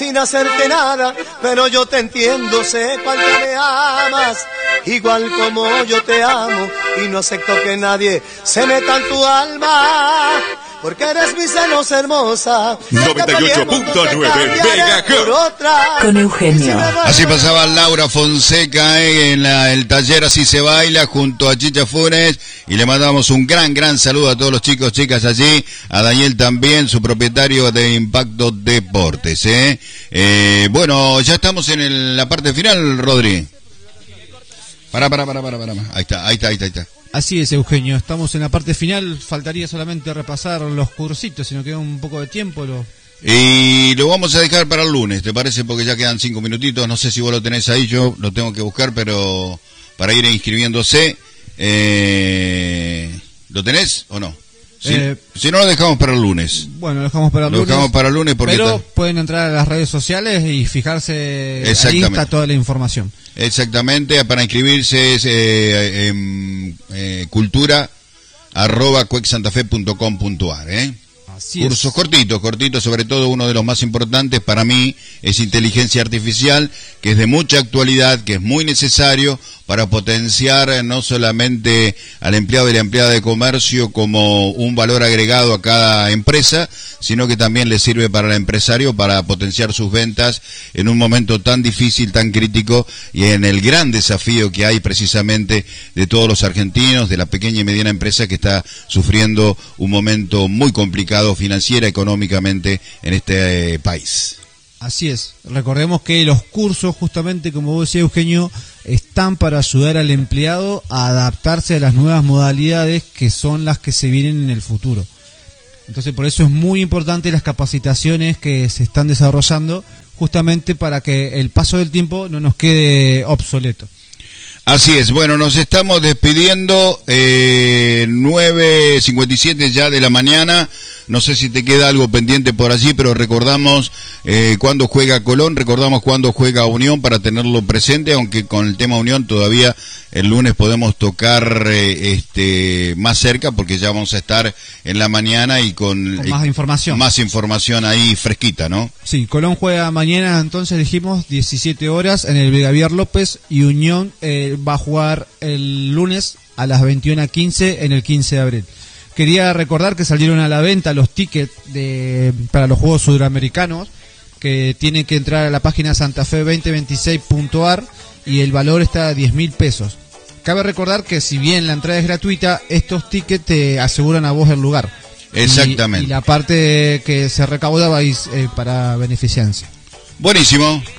sin hacerte nada, pero yo te entiendo, sé cuánto me amas, igual como yo te amo, y no acepto que nadie se meta en tu alma, porque eres mi celos hermosa. 98.9 MHz. Con Eugenio. Así pasaba Laura Fonseca en el taller Así se baila junto a Chicha Funes, y le mandamos un gran saludo a todos los chicos, chicas allí, a Daniel también, su propietario de Impacto Deportes. Bueno, ya estamos en la parte final, Rodri. Para. Ahí está. Así es, Eugenio, estamos en la parte final, faltaría solamente repasar los cursitos, si nos queda un poco de tiempo. Y lo vamos a dejar para el lunes, ¿te parece? Porque ya quedan 5 minutitos, no sé si vos lo tenés ahí, yo lo tengo que buscar, pero para ir inscribiéndose, ¿lo tenés o no? Si no, lo dejamos para el lunes. Bueno, lo dejamos para el lunes. Lo dejamos para el lunes porque pero pueden entrar a las redes sociales y fijarse, ahí está toda la información. Exactamente, para inscribirse es cultura@cuecsantafe.com.ar, Cursos cortitos, sobre todo uno de los más importantes para mí es inteligencia artificial, que es de mucha actualidad, que es muy necesario para potenciar no solamente al empleado y la empleada de comercio como un valor agregado a cada empresa, sino que también le sirve para el empresario para potenciar sus ventas en un momento tan difícil, tan crítico, y en el gran desafío que hay precisamente de todos los argentinos, de la pequeña y mediana empresa que está sufriendo un momento muy complicado financiera, económicamente en este país. Así es, recordemos que los cursos, justamente como vos decías, Eugenio, están para ayudar al empleado a adaptarse a las nuevas modalidades que son las que se vienen en el futuro. Entonces por eso es muy importante las capacitaciones que se están desarrollando, justamente para que el paso del tiempo no nos quede obsoleto. Así es, bueno, nos estamos despidiendo, 9:57 ya de la mañana. No sé si te queda algo pendiente por allí, pero recordamos cuándo juega Colón, recordamos cuándo juega Unión para tenerlo presente, aunque con el tema Unión todavía el lunes podemos tocar más cerca, porque ya vamos a estar en la mañana y con más información. Más información ahí fresquita, ¿no? Sí, Colón juega mañana, entonces dijimos 17 horas en el Vegavier López, y Unión va a jugar el lunes a las 21:15 en el 15 de abril. Quería recordar que salieron a la venta los tickets para los Juegos Sudamericanos, que tienen que entrar a la página santafe2026.ar, y el valor está a 10.000 pesos. Cabe recordar que si bien la entrada es gratuita, estos tickets te aseguran a vos el lugar. Exactamente. Y la parte que se recauda va para beneficencia. Buenísimo.